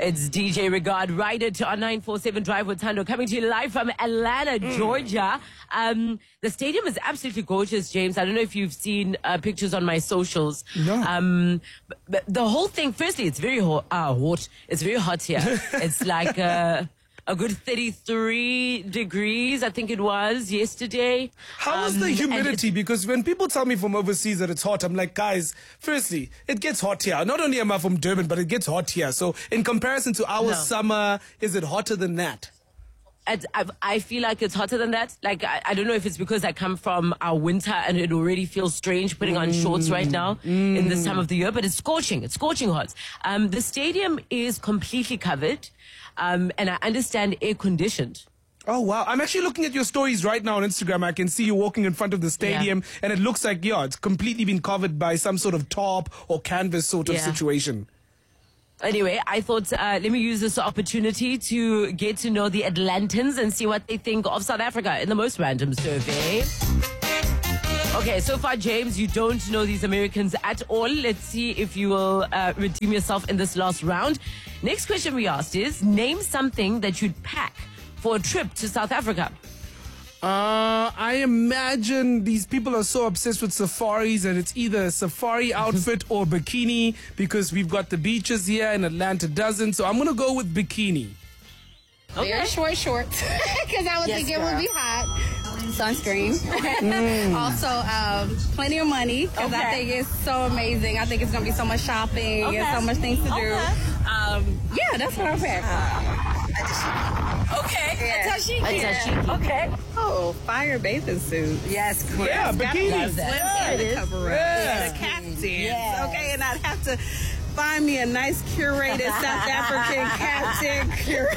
It's DJ Regard, Ride It on 947 Drive with Tando, coming to you live from Atlanta, Georgia. The stadium is absolutely gorgeous, James. I don't know if you've seen pictures on my socials. No. But the whole thing, firstly, it's very hot. It's very hot here. It's like a good 33 degrees, I think it was yesterday. How is the humidity? Because when people tell me from overseas that it's hot, I'm like, guys, firstly, it gets hot here. Not only am I from Durban, but it gets hot here. So in comparison to our summer, is it hotter than that? I feel like it's hotter than that. Like, I don't know if it's because I come from our winter and it already feels strange putting on shorts right now in this time of the year, but it's scorching. It's scorching hot. The stadium is completely covered, and I understand air conditioned. Oh, wow. I'm actually looking at your stories right now on Instagram. I can see you walking in front of the stadium, and it looks like, it's completely been covered by some sort of tarp or canvas sort of situation. Anyway, I thought, let me use this opportunity to get to know the Atlantans and see what they think of South Africa in the most random survey. Okay, so far, James, you don't know these Americans at all. Let's see if you will redeem yourself in this last round. Next question we asked is, name something that you'd pack for a trip to South Africa. I imagine these people are so obsessed with safaris and it's either a safari outfit or bikini, because we've got the beaches here and Atlanta doesn't. So I'm going to go with bikini. Okay. Very short shorts, because I would think it would be hot. Sunscreen. Also, plenty of money, because I think it's so amazing. I think it's going to be so much shopping and so much things to do. Yeah, that's what I'm packing. Okay. Yeah. A dashiki. Okay. Oh, fire bathing suit. Yes, queen. Yeah, bikini. Cover up. The captains. Yes. Okay, and I'd have to find me a nice curated South African captain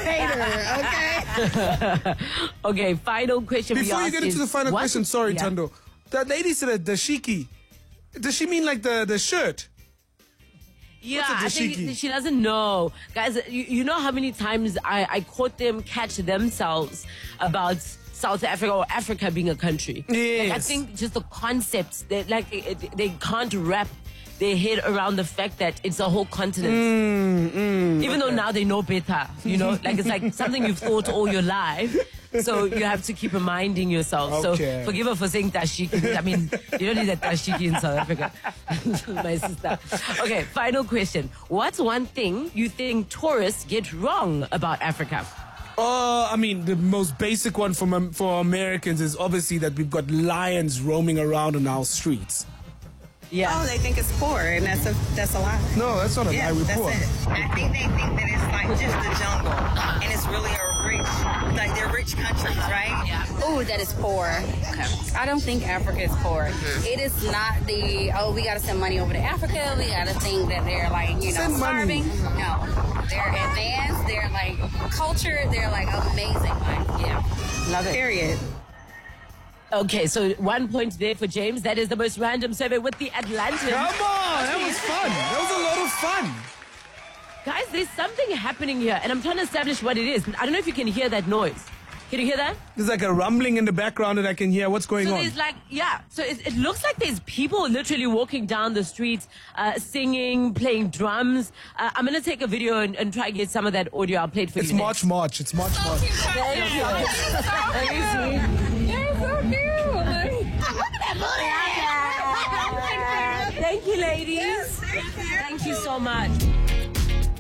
curator. Okay. Okay, final question. Before you get into the final question, sorry, Tando. That lady said a dashiki. Does she mean like the shirt? Yeah, I think she doesn't know. Guys, you know how many times I caught them catch themselves about South Africa or Africa being a country. Yes. Like, I think just the concepts, they can't wrap their head around the fact that it's a whole continent. Even though now they know better, you know? Like, it's like something you've thought all your life. So you have to keep reminding yourself. Okay. So forgive her for saying dashiki. I mean, you don't need that dashiki in South Africa. My sister. Okay, final question. What's one thing you think tourists get wrong about Africa? I mean, the most basic one for Americans is obviously that we've got lions roaming around on our streets. Yeah. Oh, they think it's poor, and that's a lie. No, that's not a lie. We're poor. I think they think that it's like just the jungle, and it's really they're rich countries, right? Yeah. Oh, that is poor. Okay. I don't think Africa is poor. It is not we got to send money over to Africa. We got to think that they're like, starving. No, they're advanced. They're like culture. They're like amazing. Like, love it. Period. Okay, so 1 point there for James. That is the most random survey with the Atlantans. Come on, that was fun. That was a lot of fun. Guys, there's something happening here, and I'm trying to establish what it is. I don't know if you can hear that noise. Can you hear that? There's like a rumbling in the background that I can hear. What's going on? There's like, so it looks like there's people literally walking down the streets, singing, playing drums. I'm going to take a video and try and get some of that audio. I'll play it for you. It's March. It's March. Thank you. Let me see. You're so cute. Look at that booty. Thank you, ladies. Yes, thank you so much.